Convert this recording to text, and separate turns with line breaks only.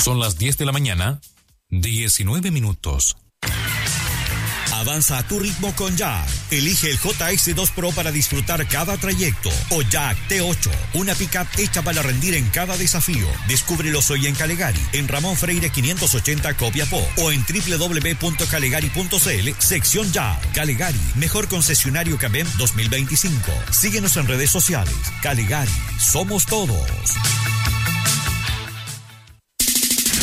Son las 10 de la mañana, 19 minutos.
Avanza a tu ritmo con Jack. Elige el JX2 Pro para disfrutar cada trayecto. O Jack T8, una pickup hecha para rendir en cada desafío. Descúbrelos hoy en Calegari, en Ramón Freire 580 Copiapó, o en www.calegari.cl, sección Jack. Calegari, mejor concesionario Cabem 2025. Síguenos en redes sociales. Calegari, somos todos.